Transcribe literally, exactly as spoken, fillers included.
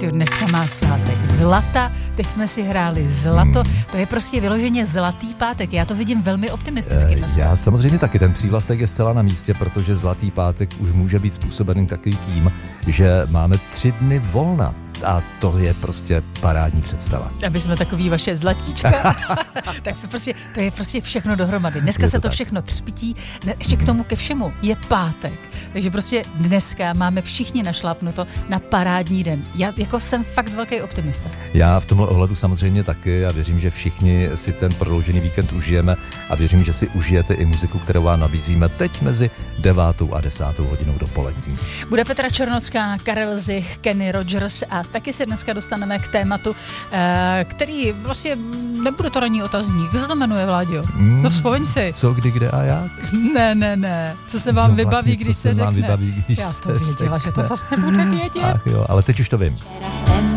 Ty dneska má svátek zlata, teď jsme si hráli zlato, hmm. to je prostě vyloženě zlatý pátek, já to vidím velmi optimisticky. E, já samozřejmě taky, ten přívlastek je zcela na místě, protože zlatý pátek už může být způsobený takový tím, že máme tři dny volna. A to je prostě parádní představa. Aby jsme takový vaše zlatíčka. Tak to, prostě, to je prostě všechno dohromady. Dneska to se to tak. všechno třpití. Ještě k tomu ke všemu je pátek. Takže prostě dneska máme všichni našlápnuto na parádní den. Já jako jsem fakt velký optimista. Já v tomhle ohledu samozřejmě taky a věřím, že všichni si ten prodloužený víkend užijeme a věřím, že si užijete i muziku, kterou vám nabízíme teď mezi devátou a desátou hodinou dopolední. Bude Petra Černocká, Karel Zich, Kenny Rogers a taky se dneska dostaneme k tématu, který vlastně nebude to ranní otazník. Jak se to jmenuje, Vláďo? Mm, no vzpomeň si. Co, kdy, kde a jak? Ne, ne, ne. Co se vám jo, vybaví, vlastně, když se řekne? Vybaví, když Já se to věděla, řekne. Že to zase nebude vědět. Ach jo, ale teď už to vím. Včera jsem